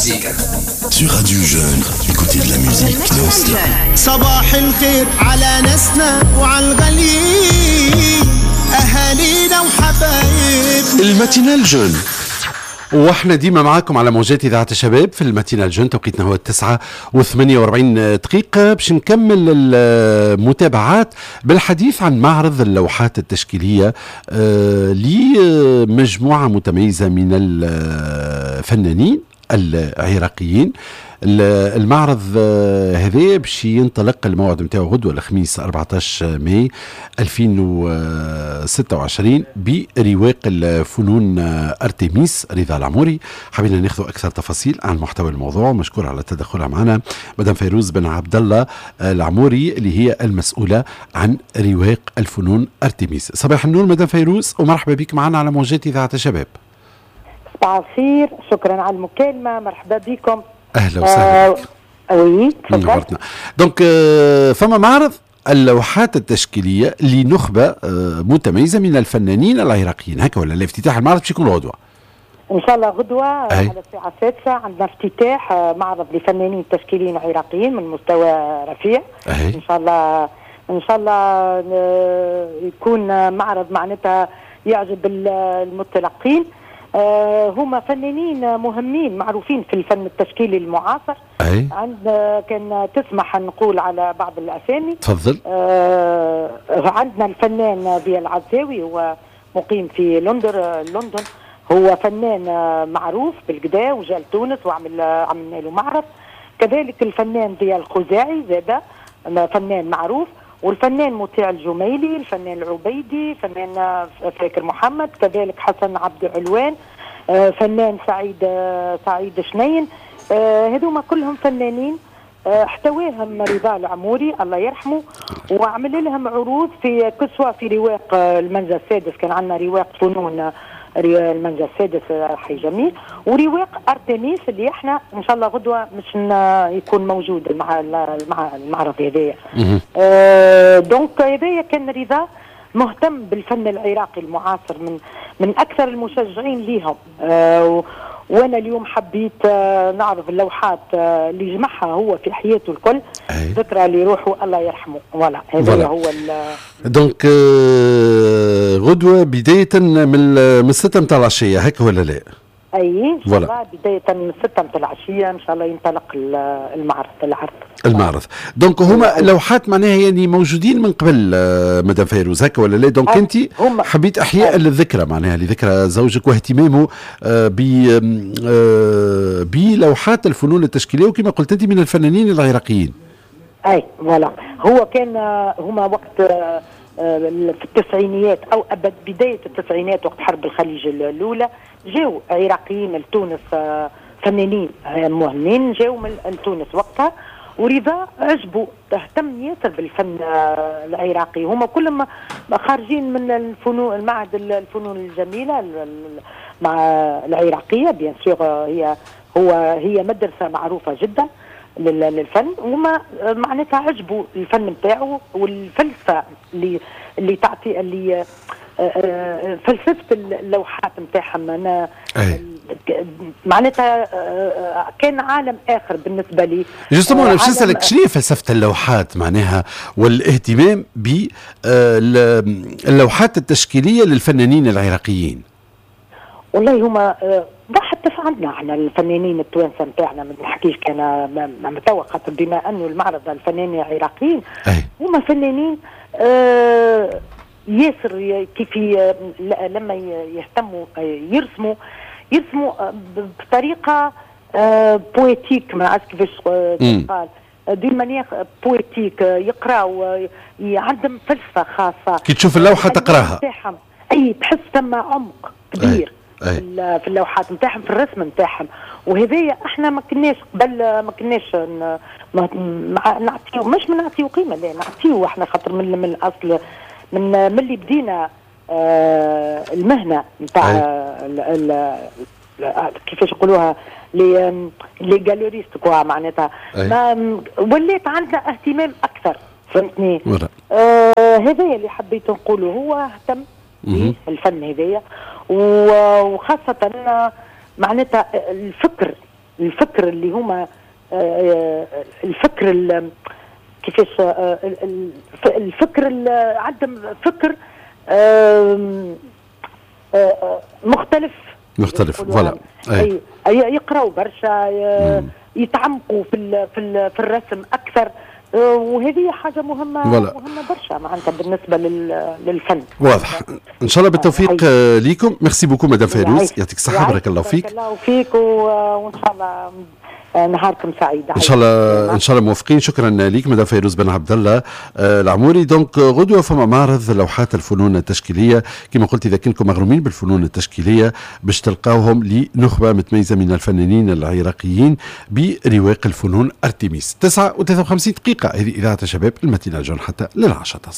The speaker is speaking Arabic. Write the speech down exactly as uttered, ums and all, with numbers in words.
مزيكا. Sur Radio Jeune, écoutez de la musique non-stop. صباح الخير على ناسنا وعلى الغاليين، أهالينا وحبايبنا. الماتينال جون، واحنا ديما معاكم على موجات اذاعه الشباب في الماتينال جون. توقيتنا هو التسعة وثمانية وأربعين دقيقه باش نكمل المتابعات بالحديث عن معرض اللوحات التشكيليه لمجموعه متميزه من الفنانين العراقيين. المعرض هذا باش ينطلق الموعد نتاعو غدوه الخميس أربعة عشر ماي ألفين وستة وعشرين برواق الفنون أرتيميس رضا العموري. حبينا ناخذ اكثر تفاصيل عن محتوى الموضوع. مشكور على تدخلها معنا مدام فيروز بن عبد الله العموري اللي هي المسؤوله عن رواق الفنون أرتيميس. صباح النور مدام فيروز ومرحبا بك معنا على موجات اذاعه الشباب. صباح الخير، شكرا على المكالمه، مرحبا بكم. اهلا وسهلا بك. آه وي تفضل. دونك آه فما معرض اللوحات التشكيليه لنخبه آه متميزه من الفنانين العراقيين، هكا ولا الافتتاح المعرض باش يكون غدوه ان شاء الله غدوه على الساعه السادسة عندنا افتتاح آه معرض لفنانين تشكيليين عراقيين من مستوى رفيع. أهي. ان شاء الله ان شاء الله آه يكون معرض معناتها يعجب المتلقين. آه هما فنانين مهمين معروفين في الفن التشكيلي المعاصر. أي. عند كان تسمح نقول على بعض الأسامي. تفضل. آه عندنا الفنان ضياء العزاوي، هو مقيم في لندن لندن هو فنان معروف بالقدا وجاء لتونس وعمل عملنا له معرض. كذلك الفنان ضياء الخزاعي زاده فنان معروف، والفنان مطيع الجميلي، الفنان العبيدي، فنان فاكر محمد، كذلك حسن عبد علوان، فنان سعيد سعيد شنين. هذوما كلهم فنانين احتواهم رضا العموري الله يرحمه، وعمل لهم عروض في كسوة في رواق المنزل السادس. كان عندنا رواق فنون المنزل السادس حي جميل، ورواق أرتيميس اللي احنا ان شاء الله غدوه مش يكون موجود مع مع المعرض هذايا. آه دونك هذايا كان رضا مهتم بالفن العراقي المعاصر، من من اكثر المشجعين ليهم. آه وانا اليوم حبيت آه نعرض اللوحات آه اللي جمعها هو في حياته الكل. أي. ذكرى لروحه الله يرحمه. ولا هذا هو دونك آه غدوه بدايه من من الستة متاع العشيه، هيك ولا لا؟ اي ان شاء الله بدايه من الستة متاع العشيه ان شاء الله ينطلق المعرض العرض المعرض. دونك هما لوحات معناها يعني موجودين من قبل آه مدام فيروز، هكا ولا لا؟ دونك انت حبيت احياء للذكرى معناها لذكرى زوجك واهتمامه آه ب آه بلوحات الفنون التشكيليه، وكما قلت انت من الفنانين العراقيين. اي فوالا، هو كان هما وقت آه في التسعينيات او ابد بدايه التسعينات وقت حرب الخليج الاولى جاوا عراقيين لتونس، فنانين مهمين جاوا من تونس وقتها، ورضا عجبوا اهتم ياسر بالفن العراقي. هما كلهم خارجين من الفنون المعهد الفنون الجميله مع العراقيه بيان سور، هي هو هي مدرسه معروفه جدا للفن، وما معناتها عجبوا الفن نتاعو والفلسفه اللي اللي تعطي اللي فلسفه اللوحات نتاعهم. انا معناتها كان عالم اخر بالنسبه لي. جوستومون انا باش نسالك شنو هي فلسفه اللوحات معناها والاهتمام باللوحات التشكيليه للفنانين العراقيين؟ والله هما حتى عندنا احنا الفنانين التوانسه نتاعنا، ما نحكيش كان متوا خاطر بما انه المعرض الفنانين العراقيين هما فنانين آه ياسر كيف لما يهتموا يرسموا يرسموا بطريقه آه بويتيك، ما عرفت كيفاش تقال، دي مانيير بويتيك، يقراوا عندهم فلسفه خاصه. كي تشوف اللوحه تقراها اي تحس ثم عمق كبير أي. في اللوحات نتاعهم في الرسم نتاعهم. وهذايا احنا ما كناش قبل ما كناش نعطيو، مش ما نعطيو قيمه، لا نعطيو احنا خاطر من من الاصل من من اللي بدينا آه المهنه نتاع كيفاش يقولوها لي لي جاليريست كوا معناتها، ما وليت عندنا اهتمام اكثر، فهمتني؟ آه هذايا اللي حبيت نقوله، هو اهتم بالفن هذايا، وخاصه معناتها الفكر الفكر اللي هما الفكر كيفاش الفكر عندهم فكر مختلف مختلف فوالا اي يقراوا برشا يتعمقوا في في في الرسم اكثر، وهذه حاجه مهمه ولا. مهمه برشا معناتها بالنسبه للفن. واضح. ان شاء الله بالتوفيق ليكم. ميرسي بوكو مدام فيروز، يعطيك الصحه، بارك الله فيك. بارك الله فيك وان شاء الله نهاركم سعيد. ان شاء الله ان شاء الله موفقين. شكرا ليك مدام فيروز بن عبد الله العموري. دونك غدوه فما معرض لوحات الفنون التشكيليه كما قلت، اذا كنتم مغرومين بالفنون التشكيليه باش تلقاوهم لنخبه متميزه من الفنانين العراقيين برواق الفنون ارتيميس. تسعة وثلاثة وخمسين دقيقه، هذه اذاعه الشباب المتينه جون حتى للعشرة.